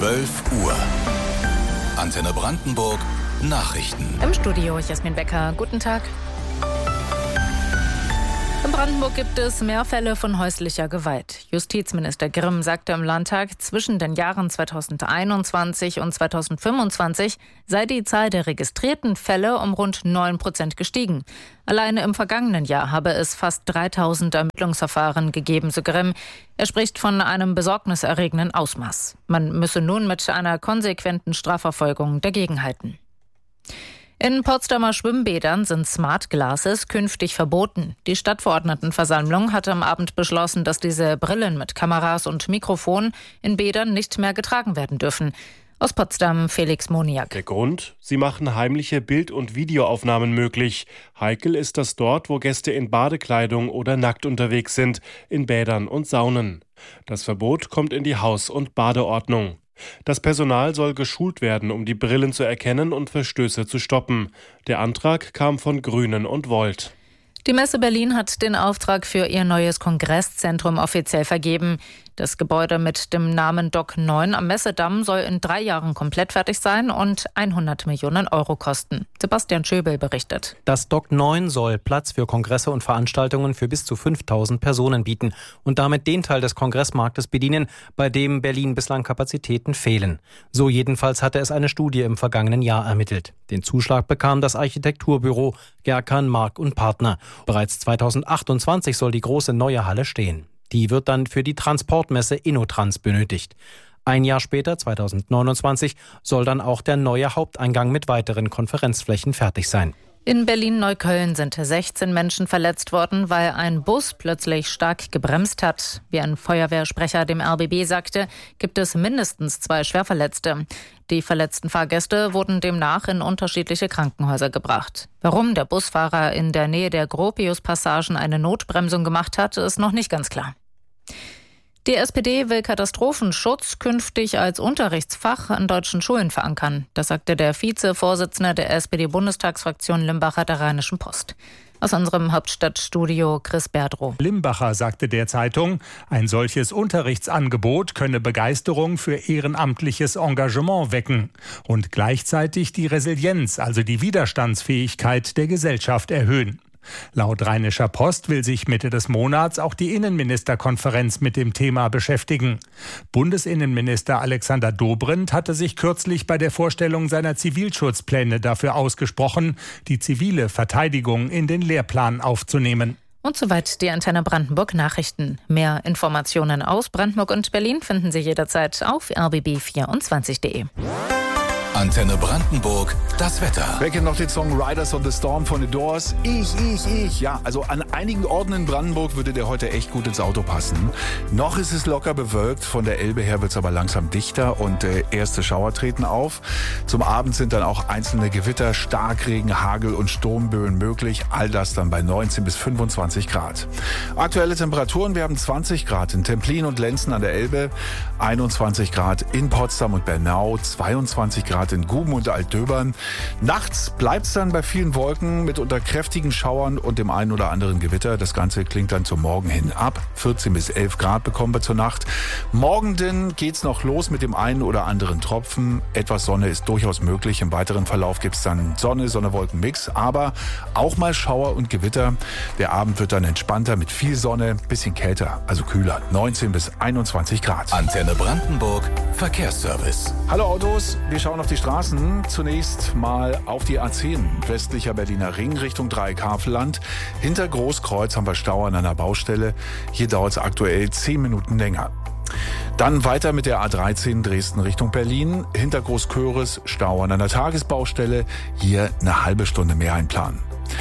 12 Uhr. Antenne Brandenburg Nachrichten. Im Studio Jasmin Becker. Guten Tag. In Brandenburg gibt es mehr Fälle von häuslicher Gewalt. Justizminister Grimm sagte im Landtag, zwischen den Jahren 2021 und 2025 sei die Zahl der registrierten Fälle um rund 9% gestiegen. Alleine im vergangenen Jahr habe es fast 3000 Ermittlungsverfahren gegeben, so Grimm. Er spricht von einem besorgniserregenden Ausmaß. Man müsse nun mit einer konsequenten Strafverfolgung dagegenhalten. In Potsdamer Schwimmbädern sind Smart Glasses künftig verboten. Die Stadtverordnetenversammlung hatte am Abend beschlossen, dass diese Brillen mit Kameras und Mikrofonen in Bädern nicht mehr getragen werden dürfen. Aus Potsdam Felix Moniak. Der Grund? Sie machen heimliche Bild- und Videoaufnahmen möglich. Heikel ist das dort, wo Gäste in Badekleidung oder nackt unterwegs sind, in Bädern und Saunen. Das Verbot kommt in die Haus- und Badeordnung. Das Personal soll geschult werden, um die Brillen zu erkennen und Verstöße zu stoppen. Der Antrag kam von Grünen und Volt. Die Messe Berlin hat den Auftrag für ihr neues Kongresszentrum offiziell vergeben. Das Gebäude mit dem Namen Dock 9 am Messedamm soll in 3 Jahren komplett fertig sein und 100 Millionen Euro kosten. Sebastian Schöbel berichtet. Das Dock 9 soll Platz für Kongresse und Veranstaltungen für bis zu 5000 Personen bieten und damit den Teil des Kongressmarktes bedienen, bei dem Berlin bislang Kapazitäten fehlen. So jedenfalls hatte es eine Studie im vergangenen Jahr ermittelt. Den Zuschlag bekam das Architekturbüro Gerkan, Mark & Partner. Bereits 2028 soll die große neue Halle stehen. Die wird dann für die Transportmesse InnoTrans benötigt. Ein Jahr später, 2029, soll dann auch der neue Haupteingang mit weiteren Konferenzflächen fertig sein. In Berlin-Neukölln sind 16 Menschen verletzt worden, weil ein Bus plötzlich stark gebremst hat. Wie ein Feuerwehrsprecher dem RBB sagte, gibt es mindestens 2 Schwerverletzte. Die verletzten Fahrgäste wurden demnach in unterschiedliche Krankenhäuser gebracht. Warum der Busfahrer in der Nähe der Gropius-Passagen eine Notbremsung gemacht hat, ist noch nicht ganz klar. Die SPD will Katastrophenschutz künftig als Unterrichtsfach an deutschen Schulen verankern. Das sagte der Vizevorsitzende der SPD-Bundestagsfraktion Limbacher der Rheinischen Post. Aus unserem Hauptstadtstudio Chris Berdrow. Limbacher sagte der Zeitung, ein solches Unterrichtsangebot könne Begeisterung für ehrenamtliches Engagement wecken und gleichzeitig die Resilienz, also die Widerstandsfähigkeit der Gesellschaft erhöhen. Laut Rheinischer Post will sich Mitte des Monats auch die Innenministerkonferenz mit dem Thema beschäftigen. Bundesinnenminister Alexander Dobrindt hatte sich kürzlich bei der Vorstellung seiner Zivilschutzpläne dafür ausgesprochen, die zivile Verteidigung in den Lehrplan aufzunehmen. Und soweit die Antenne Brandenburg Nachrichten. Mehr Informationen aus Brandenburg und Berlin finden Sie jederzeit auf rbb24.de. Antenne Brandenburg, das Wetter. Wer kennt noch den Song Riders on the Storm von The Doors? Ich. Ja, also an einigen Orten in Brandenburg würde der heute echt gut ins Auto passen. Noch ist es locker bewölkt. Von der Elbe her wird es aber langsam dichter und erste Schauer treten auf. Zum Abend sind dann auch einzelne Gewitter, Starkregen, Hagel und Sturmböen möglich. All das dann bei 19 bis 25 Grad. Aktuelle Temperaturen, wir haben 20 Grad in Templin und Lenzen an der Elbe, 21 Grad in Potsdam und Bernau, 22 Grad in Guben und Altdöbern. Nachts bleibt es dann bei vielen Wolken mit unter kräftigen Schauern und dem einen oder anderen Gewitter. Das Ganze klingt dann zum Morgen hin ab. 14 bis 11 Grad bekommen wir zur Nacht. Morgen denn geht's noch los mit dem einen oder anderen Tropfen. Etwas Sonne ist durchaus möglich. Im weiteren Verlauf gibt's dann Sonne-Wolken-Mix, aber auch mal Schauer und Gewitter. Der Abend wird dann entspannter mit viel Sonne, bisschen kälter, also kühler. 19 bis 21 Grad. Antenne Brandenburg, Verkehrsservice. Hallo Autos, wir schauen auf die Straßen. Zunächst mal auf die A10, westlicher Berliner Ring Richtung Dreieck-Havelland. Hinter Großkreuz haben wir Stau an einer Baustelle. Hier dauert es aktuell 10 Minuten länger. Dann weiter mit der A13 Dresden Richtung Berlin. Hinter Großköris Stau an einer Tagesbaustelle. Hier eine halbe Stunde mehr einplanen.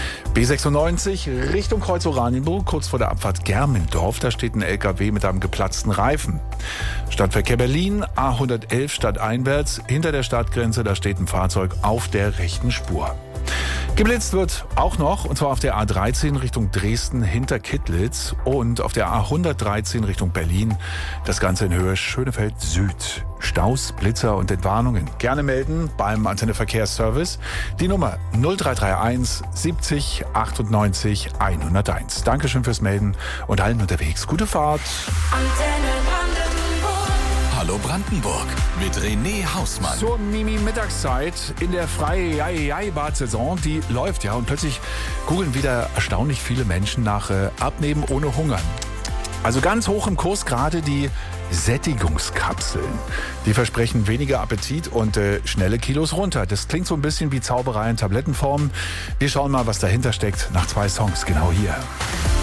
B96 Richtung Kreuz Oranienburg, kurz vor der Abfahrt Germendorf. Da steht ein LKW mit einem geplatzten Reifen. Stadtverkehr Berlin, A111 stadteinwärts. Hinter der Stadtgrenze, da steht ein Fahrzeug auf der rechten Spur. Geblitzt wird auch noch, und zwar auf der A13 Richtung Dresden hinter Kittlitz und auf der A113 Richtung Berlin. Das Ganze in Höhe Schönefeld Süd. Staus, Blitzer und Entwarnungen gerne melden beim Antenne Verkehrsservice. Die Nummer 0331 70 98 101. Dankeschön fürs Melden und allen unterwegs. Gute Fahrt. Hallo Brandenburg mit René Hausmann. Zur Mimi-Mittagszeit in der Freie-Bad-Saison, die läuft ja und plötzlich googeln wieder erstaunlich viele Menschen nach Abnehmen ohne Hungern. Also ganz hoch im Kurs gerade die Sättigungskapseln. Die versprechen weniger Appetit und schnelle Kilos runter. Das klingt so ein bisschen wie Zauberei in Tablettenform. Wir schauen mal, was dahinter steckt nach 2 Songs genau hier.